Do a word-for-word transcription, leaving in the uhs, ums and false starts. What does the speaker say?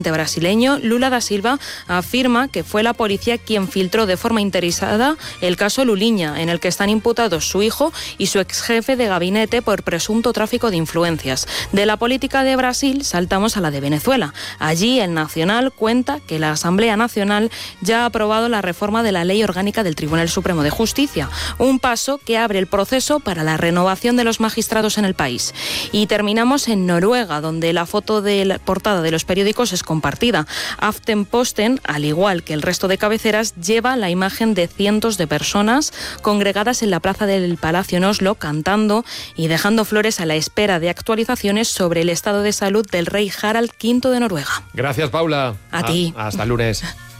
brasileño Lula da Silva afirma que fue la policía quien filtró de forma interesada el caso Lulinha, en el que están imputados su hijo y su exjefe de gabinete por presunto tráfico de influencias. De la política de Brasil saltamos a la de Venezuela. Allí el Nacional cuenta que la Asamblea Nacional ya ha aprobado la reforma de la Ley Orgánica del Tribunal Supremo de Justicia, un paso que abre el proceso para la renovación de los magistrados en el país. Y terminamos en Noruega, donde la foto de la portada de los periódicos es compartida. Aftenposten, al igual que el resto de cabeceras, lleva la imagen de cientos de personas congregadas en la plaza del Palacio en Oslo, cantando y dejando flores a la espera de actualizaciones sobre el estado de salud del rey Harald quinto de Noruega. Gracias, Paula. A, a ti. Hasta el lunes.